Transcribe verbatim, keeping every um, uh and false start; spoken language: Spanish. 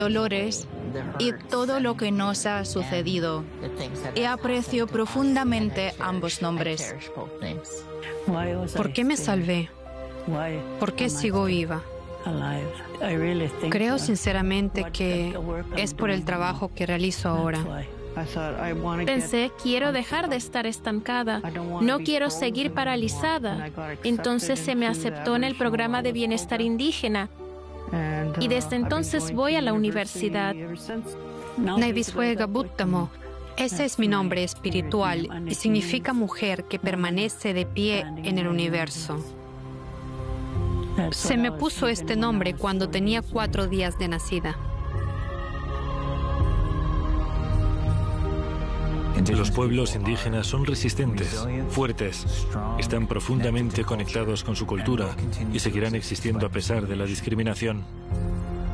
dolores y todo lo que nos ha sucedido, y aprecio profundamente ambos nombres. ¿Por qué me salvé? ¿Por qué sigo viva? Creo sinceramente que es por el trabajo que realizo ahora. Pensé, quiero dejar de estar estancada, no quiero seguir paralizada. Entonces se me aceptó en el programa de bienestar indígena y desde entonces voy a la universidad. Naibiswega Buttamo. Ese es mi nombre espiritual y significa mujer que permanece de pie en el universo. Se me puso este nombre cuando tenía cuatro días de nacida. Los pueblos indígenas son resistentes, fuertes, están profundamente conectados con su cultura y seguirán existiendo a pesar de la discriminación.